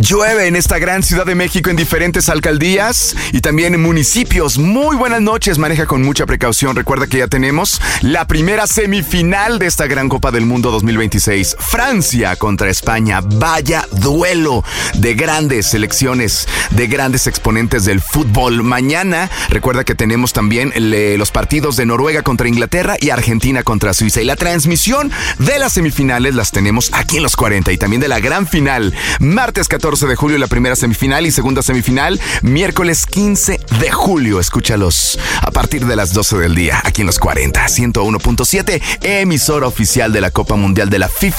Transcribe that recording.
Llueve en esta gran Ciudad de México en diferentes alcaldías y también en municipios. Muy buenas noches, maneja con mucha precaución. Recuerda que ya tenemos la primera semifinal de esta gran Copa del Mundo 2026. Francia contra España. Vaya duelo de grandes selecciones, de grandes exponentes del fútbol. Mañana, recuerda que tenemos también los partidos de Noruega contra Inglaterra y Argentina contra Suiza. Y la transmisión de las semifinales las tenemos aquí en los 40 y también de la gran final. Martes 14 de julio la primera semifinal y segunda semifinal, miércoles 15 de julio. Escúchalos a partir de las 12 del día, aquí en los 40, 101.7, emisora oficial de la Copa Mundial de la FIFA.